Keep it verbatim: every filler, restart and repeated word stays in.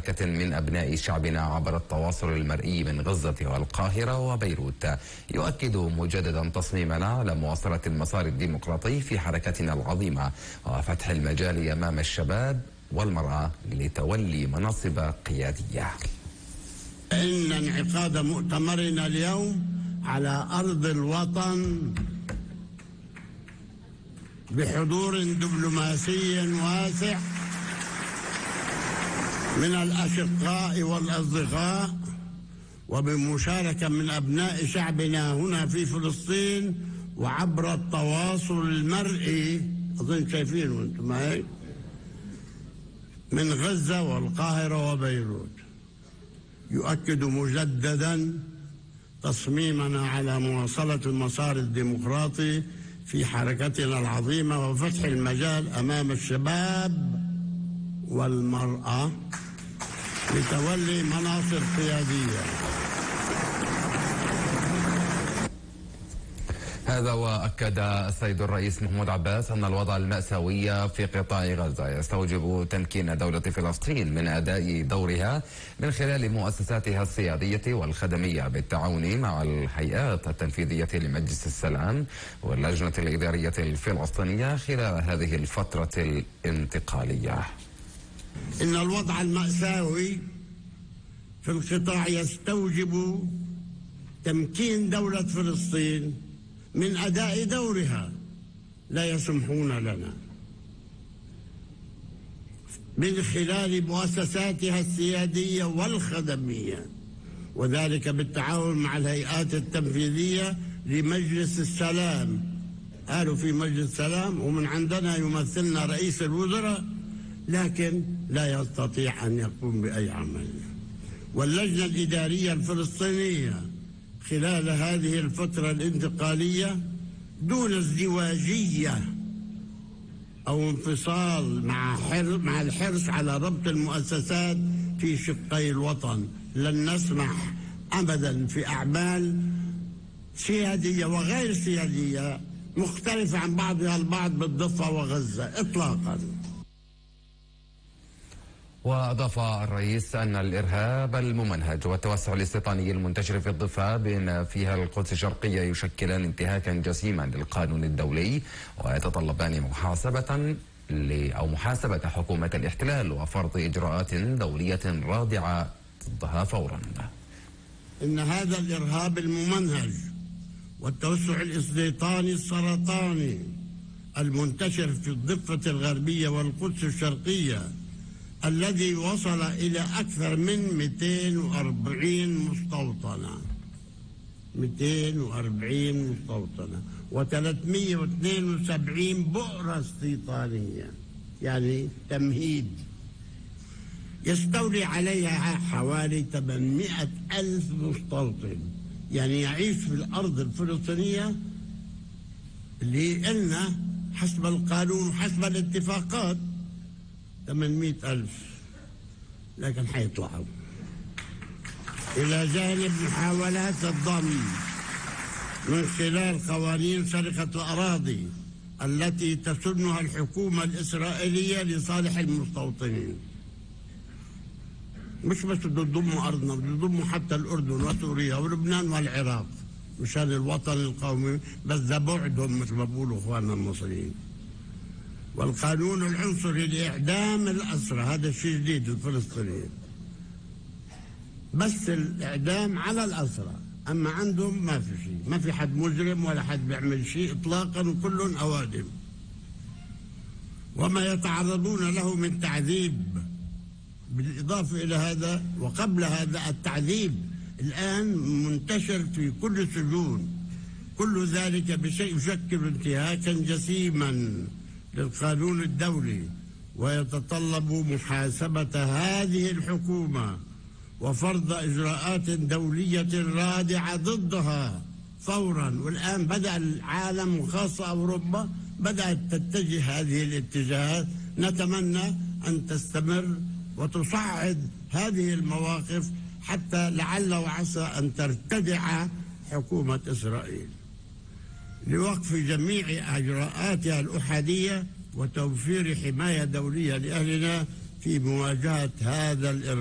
بمشاركة من أبناء شعبنا عبر التواصل المرئي من غزة والقاهرة وبيروت، يؤكد مجددا تصميمنا على مواصلة المسار الديمقراطي في حركتنا العظيمة وفتح المجال أمام الشباب والمرأة لتولي مناصب قيادية. إن انعقاد مؤتمرنا اليوم على أرض الوطن بحضور دبلوماسي واسع من الأشقاء والأصدقاء وبمشاركة من أبناء شعبنا هنا في فلسطين وعبر التواصل المرئي، أظن شايفينه أنتم هيك، من غزة والقاهرة وبيروت، يؤكد مجددا تصميمنا على مواصلة المسار الديمقراطي في حركتنا العظيمة وفتح المجال أمام الشباب والمرأة لتولي مناصب قيادية. هذا وأكد السيد الرئيس محمود عباس أن الوضع المأساوي في قطاع غزة يستوجب تمكين دولة فلسطين من أداء دورها من خلال مؤسساتها السيادية والخدمية بالتعاون مع الهيئات التنفيذية لمجلس السلام واللجنة الإدارية الفلسطينية خلال هذه الفترة الانتقالية. إن الوضع المأساوي في القطاع يستوجب تمكين دولة فلسطين من أداء دورها، لا يسمحون لنا من خلال مؤسساتها السيادية والخدمية، وذلك بالتعاون مع الهيئات التنفيذية لمجلس السلام. قالوا في مجلس السلام ومن عندنا يمثلنا رئيس الوزراء، لكن لا يستطيع أن يقوم بأي عمل. واللجنة الإدارية الفلسطينية خلال هذه الفترة الانتقالية دون ازدواجية أو انفصال مع حر مع الحرص على ربط المؤسسات في شقي الوطن، لن نسمح أبدا في أعمال سيادية وغير سيادية مختلفة عن بعضها البعض بالضفة وغزة إطلاقا. وأضاف الرئيس أن الإرهاب الممنهج والتوسع الاستيطاني المنتشر في الضفة بما فيها القدس الشرقية يشكلان انتهاكا جسيما للقانون الدولي ويتطلبان محاسبة أو محاسبة حكومة الاحتلال وفرض إجراءات دولية رادعة ضدها فورا. إن هذا الإرهاب الممنهج والتوسع الاستيطاني السرطاني المنتشر في الضفة الغربية والقدس الشرقية الذي وصل إلى أكثر من مئتين وأربعين مستوطنة مئتين وأربعين مستوطنة وثلاثمئة واثنين وسبعين بؤرة استيطانية، يعني تمهيد، يستولي عليها حوالي ثمانمئة ألف مستوطن، يعني يعيش في الأرض الفلسطينية اللي قلنا حسب القانون وحسب الاتفاقات ثمانمئة ألف، لكن حيطلعوا إلى جانب محاولات الضم من خلال قوانين سرقة الأراضي التي تسنها الحكومة الإسرائيلية لصالح المستوطنين. مش بس بده يضموا أرضنا، بده يضموا حتى الأردن وسوريا ولبنان والعراق مشان الوطن القومي، بس ده بعدهم مثل ما بيقولوا إخواننا المصريين. والقانون العنصري لإعدام الأسرى، هذا الشيء جديد الفلسطينيين، بس الإعدام على الأسرى، أما عندهم ما في شيء، ما في حد مجرم ولا حد بيعمل شيء إطلاقا وكلهم أوادم. وما يتعرضون له من تعذيب، بالإضافة إلى هذا وقبل هذا التعذيب الآن منتشر في كل السجون، كل ذلك بشيء يشكل انتهاكا جسيما للقانون الدولي ويتطلب محاسبة هذه الحكومة وفرض إجراءات دولية رادعة ضدها فورا. والآن بدأ العالم وخاصة أوروبا بدأت تتجه هذه الاتجاهات، نتمنى أن تستمر وتصعد هذه المواقف حتى لعل وعسى أن ترتدع حكومة إسرائيل لوقف جميع إجراءاتها الأحادية وتوفير حماية دولية لأهلنا في مواجهة هذا الإرهاب.